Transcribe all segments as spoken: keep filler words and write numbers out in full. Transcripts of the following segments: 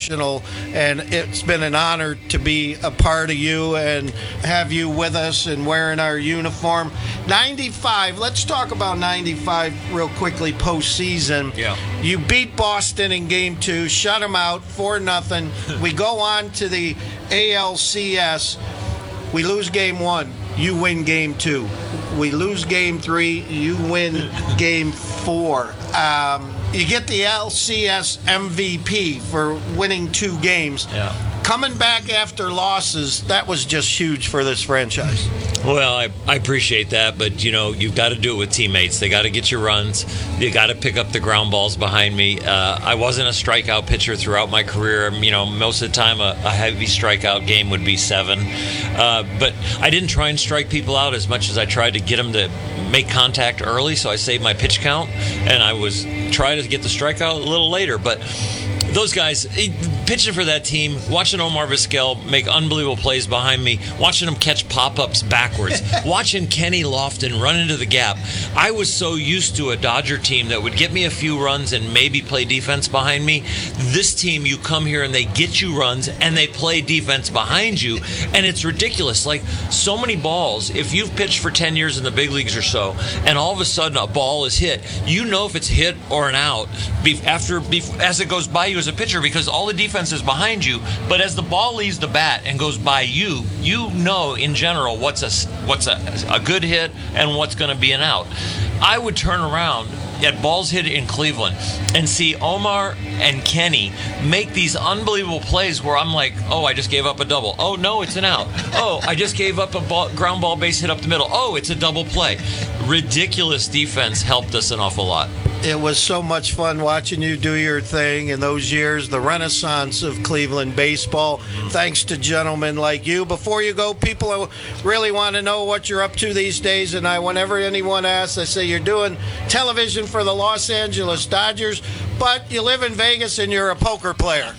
professional, and it's been an honor to be a part of you and have you with us and wearing our uniform. ninety-five, let's talk about ninety-five real quickly postseason. Yeah. You beat Boston in game two, shut them out four nothing. We go on to the A L C S. We lose game one. You win game two. We lose game three. You win game four. Um, you get the L C S M V P for winning two games. Yeah. Coming back after losses, that was just huge for this franchise. Well, I, I appreciate that, but, you know, you've got to do it with teammates. They got to get your runs. You got to pick up the ground balls behind me. Uh, I wasn't a strikeout pitcher throughout my career. You know, most of the time a, a heavy strikeout game would be seven. Uh, but I didn't try and strike people out as much as I tried to get them to make contact early, so I saved my pitch count, and I was trying to get the strikeout a little later. But those guys, pitching for that team, watching Omar Vizquel make unbelievable plays behind me, watching him catch pop-ups backwards, watching Kenny Lofton run into the gap. I was so used to a Dodger team that would get me a few runs and maybe play defense behind me. This team, you come here and they get you runs and they play defense behind you, and it's ridiculous. Like, so many balls, if you've pitched for ten years in the big leagues or so, and all of a sudden a ball is hit, you know if it's hit or an out after as it goes by you as a pitcher, because all the defense is behind you. But as the ball leaves the bat and goes by you, you know in general what's a what's a, a good hit and what's going to be an out. I would turn around at balls hit in Cleveland and see Omar and Kenny make these unbelievable plays where I'm like, oh, I just gave up a double. Oh, no, it's an out. Oh, I just gave up a ball, ground ball base hit up the middle. Oh, it's a double play. Ridiculous defense helped us an awful lot. It was so much fun watching you do your thing in those years, the renaissance of Cleveland baseball, thanks to gentlemen like you. Before you go, people really want to know what you're up to these days, and I, whenever anyone asks, I say you're doing television for the Los Angeles Dodgers, but you live in Vegas and you're a poker player.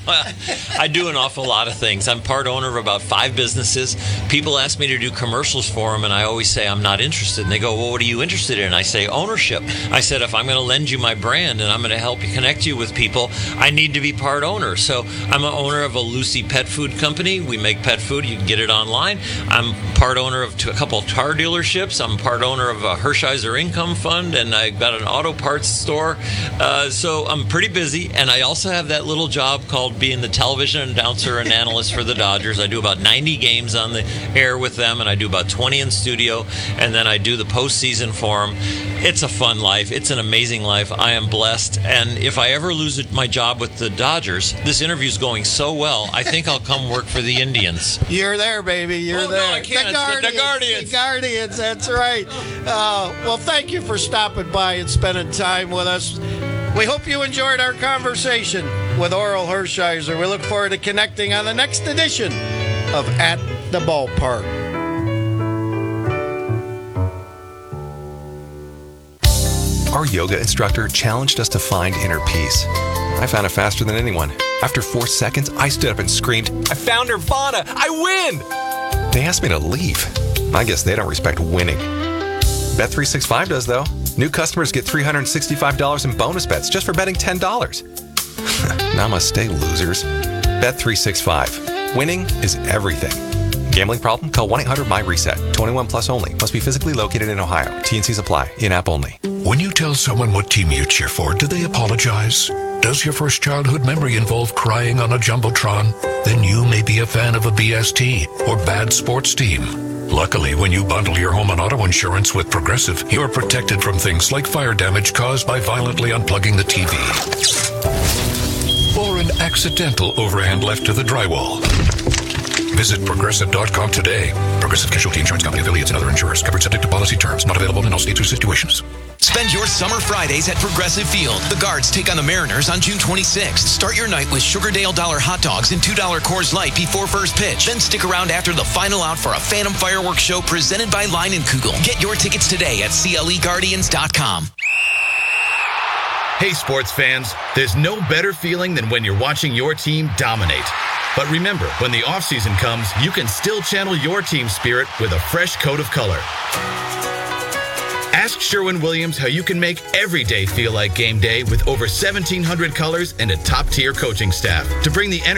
I do an awful lot of things. I'm part owner of about five businesses. People ask me to do commercials for them, and I always say I'm not interested. And they go, well, what are you interested in? I say ownership. I said, if I'm going to lend you my brand and I'm going to help you connect you with people, I need to be part owner. So I'm an owner of a Lucy pet food company. We make pet food. You can get it online. I'm part owner of a couple of car dealerships. I'm part owner of a Hershiser Income Fund, and I got an auto parts store. Uh, so I'm pretty busy, and I also have that little job called being the television announcer and analyst for the Dodgers. I do about ninety games on the air with them, and I do about twenty in studio, and then I do the postseason for them. It's a fun life. It's an amazing life. I am blessed, and if I ever lose my job with the Dodgers, this interview's going so well, I think I'll come work for the Indians. You're there, baby. You're oh, there. No, I can't. The Guardians. The Guardians. The Guardians. That's right. Uh, well, thank you for stopping by and spending time with us. We hope you enjoyed our conversation with Orel Hershiser. We look forward to connecting on the next edition of At the Ballpark. Our yoga instructor challenged us to find inner peace. I found it faster than anyone. After four seconds, I stood up and screamed, I found Nirvana! I win! They asked me to leave. I guess they don't respect winning. Bet three sixty-five does, though. New customers get three hundred sixty-five dollars in bonus bets just for betting ten dollars. Namaste, losers. Bet three sixty-five. Winning is everything. Gambling problem? Call one eight hundred M Y reset. twenty-one plus only. Must be physically located in Ohio. T and Cs apply. In-app only. When you tell someone what team you cheer for, do they apologize? Does your first childhood memory involve crying on a Jumbotron? Then you may be a fan of a B S T or bad sports team. Luckily, when you bundle your home and auto insurance with Progressive, you're protected from things like fire damage caused by violently unplugging the T V. Or an accidental overhand left to the drywall. Visit Progressive dot com today. Progressive Casualty Insurance Company affiliates and other insurers. Covered subject to policy terms. Not available in all states or situations. Spend your summer Fridays at Progressive Field. The Guards take on the Mariners on June twenty-sixth. Start your night with Sugardale Dollar hot dogs and two dollar Coors Light before first pitch. Then stick around after the final out for a Phantom Fireworks show presented by Line and Kugel. Get your tickets today at C L E Guardians dot com. Hey, sports fans, there's no better feeling than when you're watching your team dominate. But remember, when the offseason comes, you can still channel your team spirit with a fresh coat of color. Ask Sherwin-Williams how you can make every day feel like game day with over seventeen hundred colors and a top-tier coaching staff to bring the energy